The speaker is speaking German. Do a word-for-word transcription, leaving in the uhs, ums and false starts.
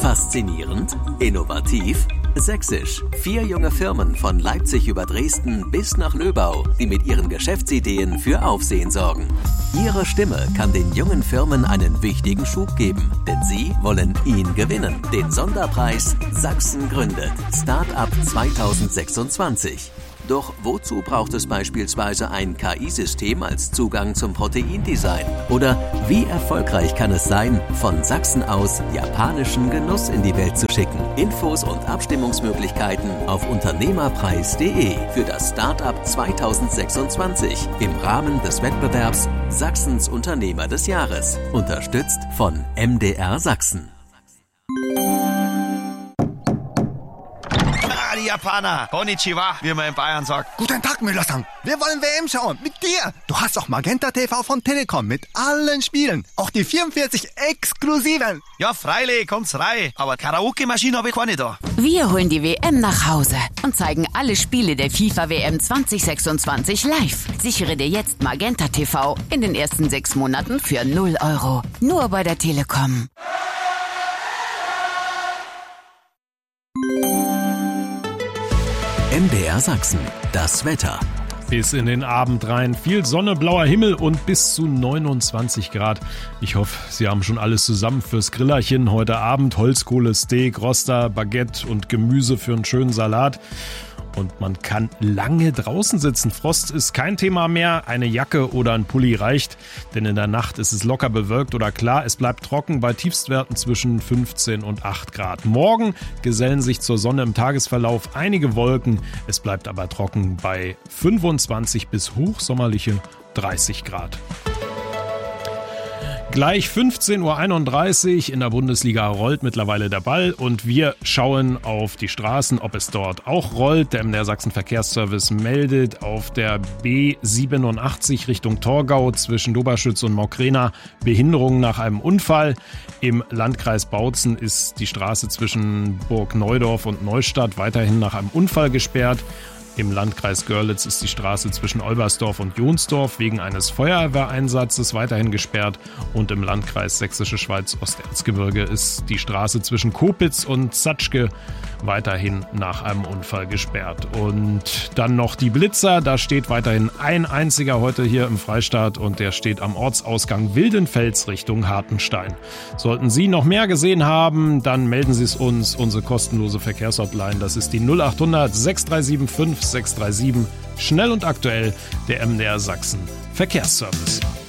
Faszinierend, innovativ, sächsisch. Vier junge Firmen von Leipzig über Dresden bis nach Löbau, die mit ihren Geschäftsideen für Aufsehen sorgen. Ihre Stimme kann den jungen Firmen einen wichtigen Schub geben, denn sie wollen ihn gewinnen. Den Sonderpreis Sachsen gründet. Startup zwanzig sechsundzwanzig. Doch wozu braucht es beispielsweise ein K I-System als Zugang zum Proteindesign? Oder wie erfolgreich kann es sein, von Sachsen aus japanischen Genuss in die Welt zu schicken? Infos und Abstimmungsmöglichkeiten auf unternehmerpreis punkt de für das Startup zwanzig sechsundzwanzig im Rahmen des Wettbewerbs Sachsens Unternehmer des Jahres. Unterstützt von M D R Sachsen. Die Japaner. Konnichiwa, wie man in Bayern sagt. Guten Tag, Müller-san. Wir wollen W M schauen. Mit dir. Du hast doch Magenta T V von Telekom mit allen Spielen. Auch die vierundvierzig exklusiven. Ja, freilich, kommt's rein. Aber Karaoke-Maschine habe ich keine da. Wir holen die W M nach Hause und zeigen alle Spiele der FIFA W M zwanzig sechsundzwanzig live. Sichere dir jetzt Magenta T V in den ersten sechs Monaten für null Euro. Nur bei der Telekom. M D R Sachsen, das Wetter. Bis in den Abend rein. Viel Sonne, blauer Himmel und bis zu neunundzwanzig Grad. Ich hoffe, Sie haben schon alles zusammen fürs Grillerchen heute Abend. Holzkohle, Steak, Roster, Baguette und Gemüse für einen schönen Salat. Und man kann lange draußen sitzen. Frost ist kein Thema mehr. Eine Jacke oder ein Pulli reicht, denn in der Nacht ist es locker bewölkt oder klar. Es bleibt trocken bei Tiefstwerten zwischen fünfzehn und acht Grad. Morgen gesellen sich zur Sonne im Tagesverlauf einige Wolken. Es bleibt aber trocken bei fünfundzwanzig bis hochsommerliche dreißig Grad. Gleich fünfzehn Uhr einunddreißig in der Bundesliga rollt mittlerweile der Ball und wir schauen auf die Straßen, ob es dort auch rollt. Der M D R Sachsen Verkehrsservice meldet auf der B siebenundachtzig Richtung Torgau zwischen Doberschütz und Maukrena Behinderungen nach einem Unfall. Im Landkreis Bautzen ist die Straße zwischen Burg Neudorf und Neustadt weiterhin nach einem Unfall gesperrt. Im Landkreis Görlitz ist die Straße zwischen Olbersdorf und Jonsdorf wegen eines Feuerwehreinsatzes weiterhin gesperrt und im Landkreis Sächsische Schweiz-Osterzgebirge ist die Straße zwischen Kopitz und Zatschke weiterhin nach einem Unfall gesperrt. Und dann noch die Blitzer, da steht weiterhin ein einziger heute hier im Freistaat und der steht am Ortsausgang Wildenfels Richtung Hartenstein. Sollten Sie noch mehr gesehen haben, dann melden Sie es uns, unsere kostenlose Verkehrshotline, das ist die null acht hundert sechs drei sieben fünf sechs drei sieben, schnell und aktuell, der M D R Sachsen Verkehrsservice.